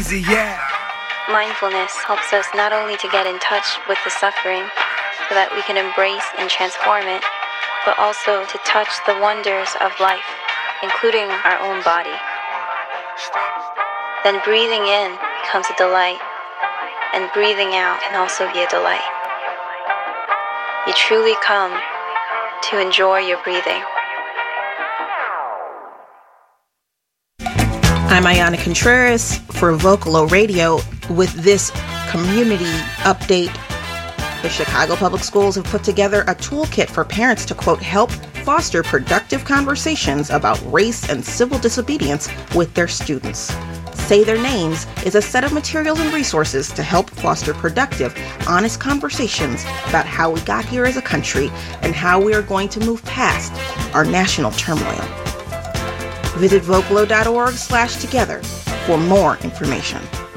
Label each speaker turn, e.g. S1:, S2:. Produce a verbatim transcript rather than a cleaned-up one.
S1: easy, yeah.
S2: Mindfulness helps us not only to get in touch with the suffering so that we can embrace and transform it, but also to touch the wonders of life, including our own body. Then breathing in becomes a delight, and breathing out can also be a delight. You truly come to enjoy your breathing.
S3: I'm Ayana Contreras for Vocalo Radio with this community update. The Chicago Public Schools have put together a toolkit for parents to, quote, help foster productive conversations about race and civil disobedience with their students. Say Their Names is a set of materials and resources to help foster productive, honest conversations about how we got here as a country and how we are going to move past our national turmoil. Visit vocalo dot org slash together for more information.